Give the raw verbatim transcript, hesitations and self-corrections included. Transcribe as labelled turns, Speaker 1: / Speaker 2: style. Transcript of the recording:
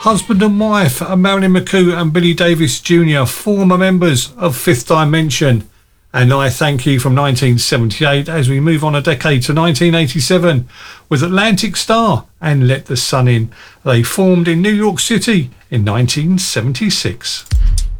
Speaker 1: Husband and wife, Marilyn McCoo and Billy Davis Junior, former members of Fifth Dimension. And I Thank You from nineteen seventy-eight, as we move on a decade to nineteen eighty-seven with Atlantic Star and Let the Sun In. They formed in New York City in nineteen seventy-six.